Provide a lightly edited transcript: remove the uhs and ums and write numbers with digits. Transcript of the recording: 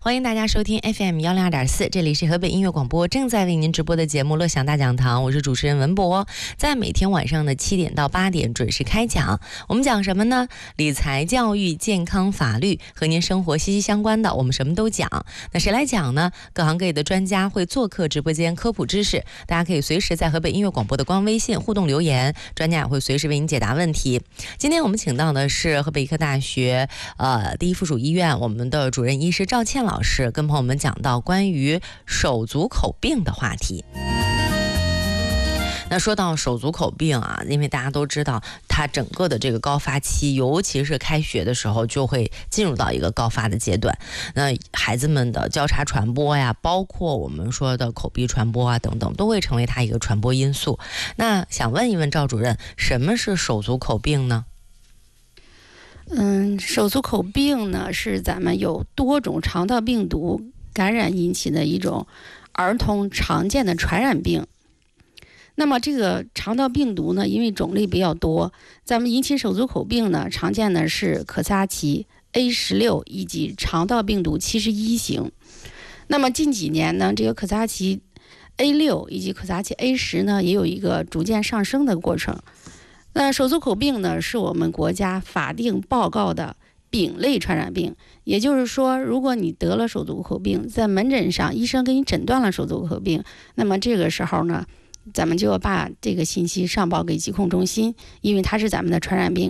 欢迎大家收听 FM102.4，这里是河北音乐广播正在为您直播的节目《乐享大讲堂》，我是主持人文博，在每天晚上的7点到8点准时开讲。我们讲什么呢？理财、教育、健康、法律，和您生活息息相关的，我们什么都讲。那谁来讲呢？各行各业的专家会做客直播间科普知识，大家可以随时在河北音乐广播的官微信互动留言，专家也会随时为您解答问题。今天我们请到的是河北医科大学第一附属医院我们的主任医师赵倩老师，跟朋友们讲到关于手足口病的话题。那说到手足口病啊，因为大家都知道它整个的这个高发期，尤其是开学的时候就会进入到一个高发的阶段。那孩子们的交叉传播呀，包括我们说的口鼻传播啊等等，都会成为它一个传播因素。那想问一问赵主任，什么是手足口病呢？ 手足口病呢，是咱们有多种肠道病毒感染引起的一种儿童常见的传染病。那么这个肠道病毒呢，因为种类比较多，咱们引起手足口病呢，常见的是可萨奇 A16 以及肠道病毒71型。那么近几年呢，这个可萨奇 A6 以及可萨奇 A10 呢，也有一个逐渐上升的过程。那手足口病呢，是我们国家法定报告的丙类传染病，也就是说，如果你得了手足口病，在门诊上医生给你诊断了手足口病，那么这个时候呢，咱们就要把这个信息上报给疾控中心，因为它是咱们的传染病。